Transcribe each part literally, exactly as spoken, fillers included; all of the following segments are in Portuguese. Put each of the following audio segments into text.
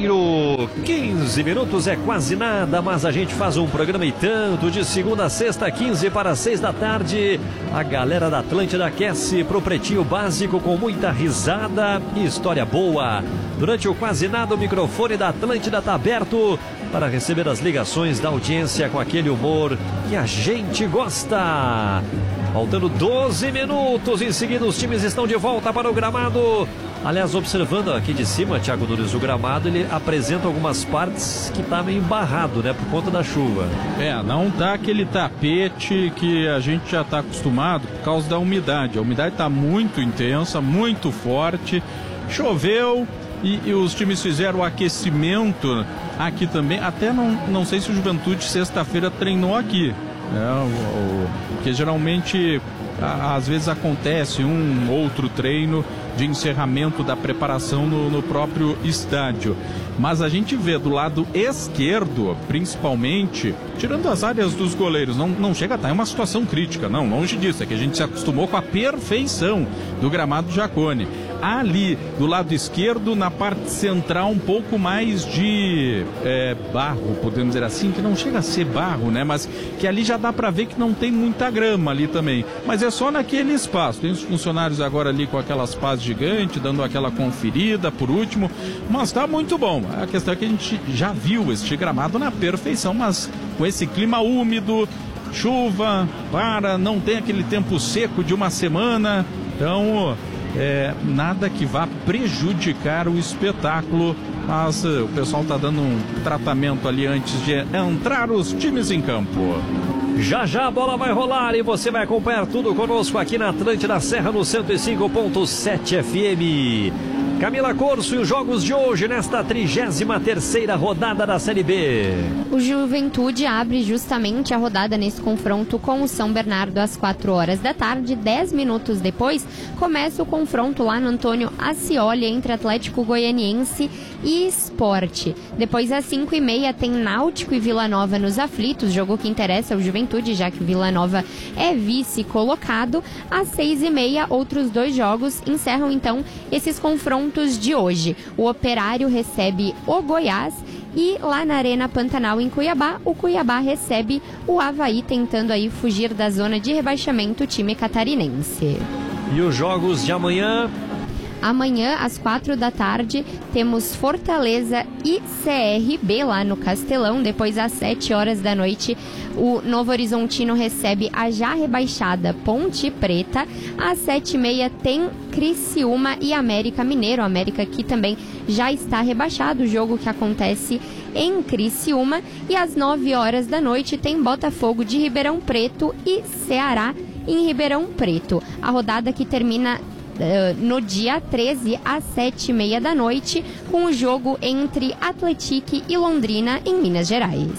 Janeiro. quinze minutos é quase nada, mas a gente faz um programa e tanto, de segunda a sexta, quinze para seis da tarde. A galera da Atlântida aquece pro Pretinho Básico com muita risada e história boa. Durante o quase nada, o microfone da Atlântida está aberto para receber as ligações da audiência com aquele humor que a gente gosta. Faltando doze minutos, em seguida os times estão de volta para o gramado. Aliás, observando aqui de cima, Thiago Nunes, o gramado, ele apresenta algumas partes que tá meio embarrado, né, por conta da chuva. É, não tá aquele tapete que a gente já tá acostumado por causa da umidade. A umidade tá muito intensa, muito forte. Choveu e, e os times fizeram o aquecimento aqui também. Até não, não sei se o Juventude sexta-feira treinou aqui. É, o, o, porque geralmente a, às vezes acontece um outro treino de encerramento da preparação no, no próprio estádio. Mas a gente vê do lado esquerdo, principalmente, tirando as áreas dos goleiros, não, não chega a estar em uma situação crítica, não, longe disso, é que a gente se acostumou com a perfeição do gramado Jacone. Ali, do lado esquerdo, na parte central, um pouco mais de é, barro, podemos dizer assim, que não chega a ser barro, né? Mas que ali já dá para ver que não tem muita grama ali também. Mas é só naquele espaço. Tem os funcionários agora ali com aquelas pás gigantes, dando aquela conferida por último. Mas tá muito bom. A questão é que a gente já viu este gramado na perfeição, mas com esse clima úmido, chuva, para, não tem aquele tempo seco de uma semana. Então... É, nada que vá prejudicar o espetáculo, mas uh, o pessoal está dando um tratamento ali antes de entrar os times em campo. Já já a bola vai rolar e você vai acompanhar tudo conosco aqui na Atlântida Serra no cento e cinco ponto sete F M. Camila Corso e os jogos de hoje nesta trigésima terceira rodada da Série B. O Juventude abre justamente a rodada nesse confronto com o São Bernardo às quatro horas da tarde. Dez minutos depois, começa o confronto lá no Antônio Ascioli entre Atlético Goianiense e Sport. Depois, às cinco e meia, tem Náutico e Vila Nova nos aflitos, jogo que interessa ao Juventude, já que o Vila Nova é vice-colocado. Às seis e meia, outros dois jogos encerram, então, esses confrontos de hoje. O Operário recebe o Goiás e lá na Arena Pantanal em Cuiabá, o Cuiabá recebe o Avaí, tentando aí fugir da zona de rebaixamento, o time catarinense. E os jogos de amanhã? Amanhã, às quatro da tarde, temos Fortaleza e C R B lá no Castelão. Depois, às sete horas da noite, o Novo Horizontino recebe a já rebaixada Ponte Preta. Às sete e meia tem Criciúma e América Mineiro. América que também já está rebaixado, o jogo que acontece em Criciúma. E às nove horas da noite tem Botafogo de Ribeirão Preto e Ceará em Ribeirão Preto. A rodada que termina Uh, no dia treze, às sete e meia da noite, com o jogo entre Atlético e Londrina, em Minas Gerais.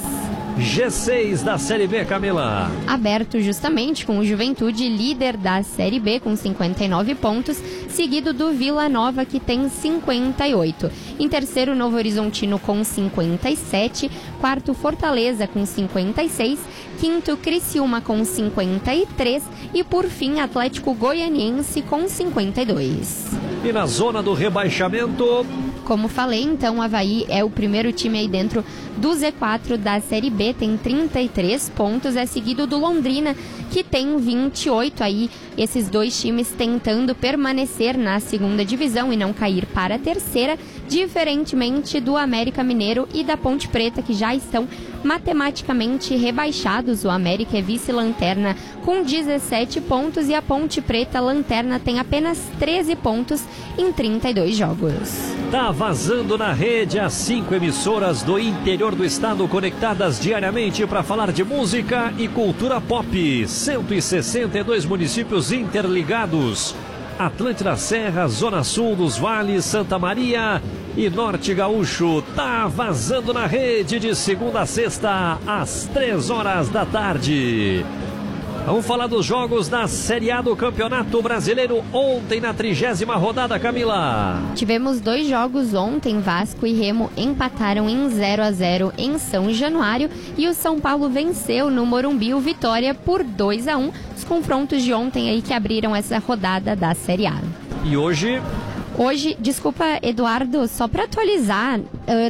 G seis da Série B, Camila. Aberto justamente com o Juventude, líder da Série B, com cinquenta e nove pontos, seguido do Vila Nova, que tem cinquenta e oito. Em terceiro, Novo Horizontino com cinquenta e sete. Quarto, Fortaleza com cinquenta e seis. Quinto, Criciúma com cinquenta e três. E por fim, Atlético Goianiense com cinquenta e dois. E na zona do rebaixamento? Como falei, então, o Avaí é o primeiro time aí dentro do Z quatro da Série B, tem trinta e três pontos, é seguido do Londrina, que tem vinte e oito. Aí, esses dois times tentando permanecer na segunda divisão e não cair para a terceira, diferentemente do América Mineiro e da Ponte Preta, que já estão matematicamente rebaixados. O América é vice-lanterna com dezessete pontos e a Ponte Preta, lanterna, tem apenas treze pontos em trinta e dois jogos. Tá vazando na rede as cinco emissoras do interior do estado conectadas diariamente para falar de música e cultura pop. cento e sessenta e dois municípios interligados. Atlântida Serra, Zona Sul dos Vales, Santa Maria e Norte Gaúcho. Tá vazando na rede de segunda a sexta às três horas da tarde. Vamos falar dos jogos da Série A do Campeonato Brasileiro ontem na trigésima rodada, Camila. Tivemos dois jogos ontem. Vasco e Remo empataram em zero a zero em São Januário e o São Paulo venceu no Morumbi o Vitória por dois a um. Os confrontos de ontem aí que abriram essa rodada da Série A. E hoje... Hoje, desculpa, Eduardo, só para atualizar, uh,